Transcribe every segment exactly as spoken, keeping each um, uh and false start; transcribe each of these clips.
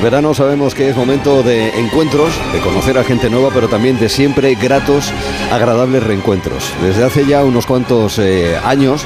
verano sabemos que es momento de encuentros, de conocer a gente nueva, pero también de siempre gratos, agradables reencuentros. Desde hace ya unos cuantos eh, años,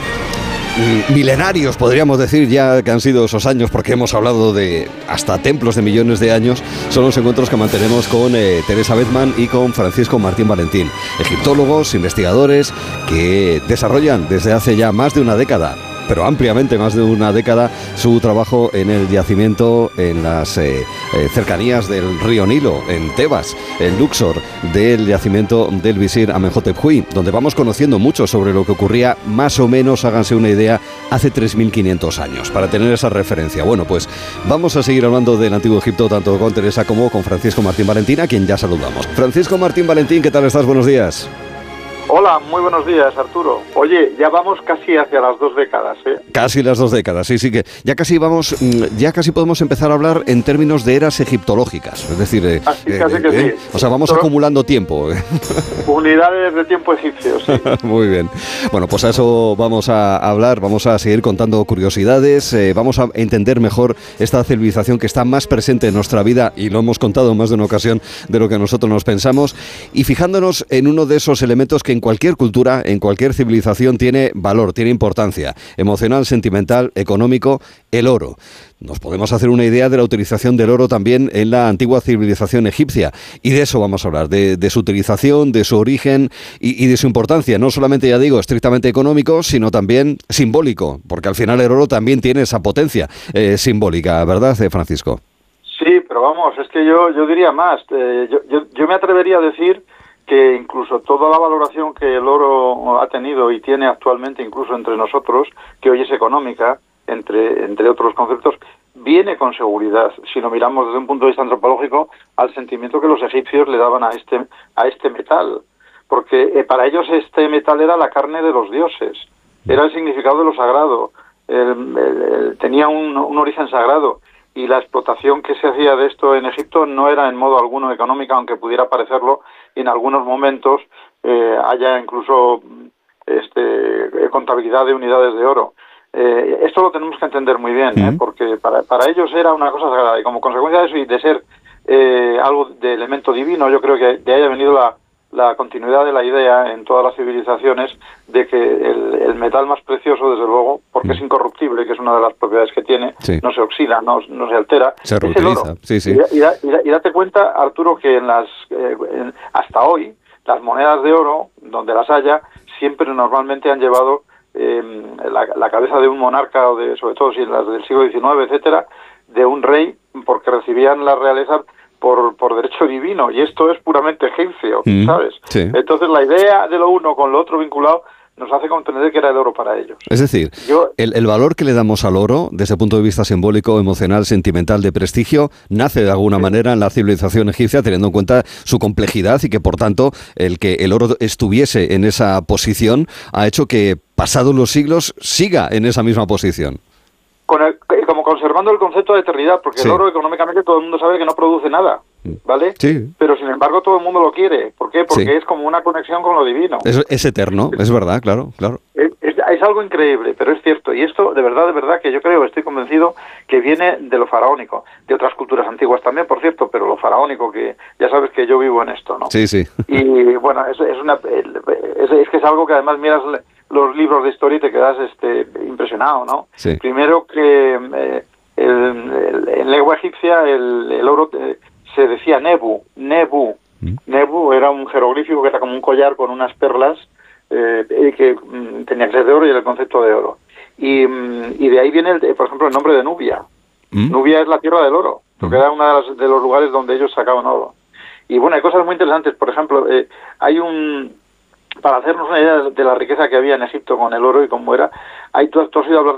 milenarios podríamos decir ya que han sido esos años, porque hemos hablado de hasta templos de millones de años, son los encuentros que mantenemos con eh, Teresa Bedman y con Francisco Martín Valentín, egiptólogos, investigadores que desarrollan desde hace ya más de una década, pero ampliamente más de una década, su trabajo en el yacimiento en las eh, eh, cercanías del río Nilo, en Tebas, en Luxor, del yacimiento del visir Amenhotep Huy, donde vamos conociendo mucho sobre lo que ocurría, más o menos, háganse una idea, hace tres mil quinientos años, para tener esa referencia. Bueno, pues vamos a seguir hablando del Antiguo Egipto, tanto con Teresa como con Francisco Martín Valentín, a quien ya saludamos. Francisco Martín Valentín, ¿qué tal estás? Buenos días. Hola, muy buenos días, Arturo. Oye, ya vamos casi hacia las dos décadas, ¿eh? Casi las dos décadas, sí, sí que ya casi vamos, ya casi podemos empezar a hablar en términos de eras egiptológicas, es decir, eh, Así, eh, casi que eh, sí. o sea, vamos Pero acumulando tiempo. Unidades de tiempo egipcios, sí. Muy bien. Bueno, pues a eso vamos a hablar, vamos a seguir contando curiosidades, eh, vamos a entender mejor esta civilización que está más presente en nuestra vida, y lo hemos contado en más de una ocasión, de lo que nosotros nos pensamos, y fijándonos en uno de esos elementos que en cualquier cultura, en cualquier civilización tiene valor, tiene importancia, emocional, sentimental, económico, el oro. Nos podemos hacer una idea de la utilización del oro también en la antigua civilización egipcia, y de eso vamos a hablar, de, de su utilización, de su origen y, y de su importancia, no solamente, ya digo, estrictamente económico, sino también simbólico, porque al final el oro también tiene esa potencia eh, simbólica, ¿verdad, Francisco? Sí, pero vamos, es que yo, yo diría más, eh, yo, yo, yo me atrevería a decir que incluso toda la valoración que el oro ha tenido y tiene actualmente, incluso entre nosotros, que hoy es económica, entre entre otros conceptos, viene con seguridad, si lo miramos desde un punto de vista antropológico, al sentimiento que los egipcios le daban a este a este metal, porque eh, para ellos este metal era la carne de los dioses, era el significado de lo sagrado, el, el, el, tenía un, un origen sagrado, y la explotación que se hacía de esto en Egipto no era en modo alguno económica, aunque pudiera parecerlo, y en algunos momentos eh, haya incluso este, contabilidad de unidades de oro. Eh, esto lo tenemos que entender muy bien, ¿eh? Porque para, para ellos era una cosa sagrada, y como consecuencia de eso y de ser eh, algo de elemento divino, yo creo que de ahí ha venido la, la continuidad de la idea en todas las civilizaciones de que el, el metal más precioso, desde luego, porque es incorruptible, que es una de las propiedades que tiene, sí. no se oxida, no, no se altera, se reutiliza. Sí, sí. Y, y, y, y date cuenta, Arturo, que en las eh, en, hasta hoy las monedas de oro, donde las haya, siempre normalmente han llevado eh, la, la cabeza de un monarca, o de, sobre todo si las del siglo diecinueve, etcétera, de un rey, porque recibían la realeza por por derecho divino, y esto es puramente egipcio, mm, ¿sabes? Sí. Entonces la idea de lo uno con lo otro vinculado nos hace comprender que era el oro para ellos. Es decir, Yo, el, el valor que le damos al oro, desde el punto de vista simbólico, emocional, sentimental, de prestigio, nace de alguna sí. manera en la civilización egipcia, teniendo en cuenta su complejidad, y que, por tanto, el que el oro estuviese en esa posición ha hecho que, pasados los siglos, siga en esa misma posición. Con el, como conservando el concepto de eternidad, porque sí. el oro económicamente todo el mundo sabe que no produce nada, ¿vale? Sí. Pero sin embargo todo el mundo lo quiere. ¿Por qué? Porque sí. es como una conexión con lo divino. Es, es eterno, es verdad, claro, claro. Es, es, es algo increíble, pero es cierto. Y esto, de verdad, de verdad, que yo creo, estoy convencido que viene de lo faraónico, de otras culturas antiguas también, por cierto, pero lo faraónico, que ya sabes que yo vivo en esto, ¿no? Sí, sí. Y bueno, es, es, una, es, es que es algo que además miras los libros de historia y te quedas este impresionado, ¿no? Sí. Primero que eh, el, el, en lengua egipcia el, el oro eh, se decía nebu, nebu. ¿Mm? Nebu era un jeroglífico que era como un collar con unas perlas eh, que mm, tenía que ser de oro, y el concepto de oro. Y, mm, y de ahí viene, el, por ejemplo, el nombre de Nubia. ¿Mm? Nubia es la tierra del oro, porque ¿Mm? era uno de, las, de los lugares donde ellos sacaban oro. Y bueno, hay cosas muy interesantes. Por ejemplo, eh, hay un... Para hacernos una idea de la riqueza que había en Egipto con el oro y cómo era, hay, tú, tú has oído hablar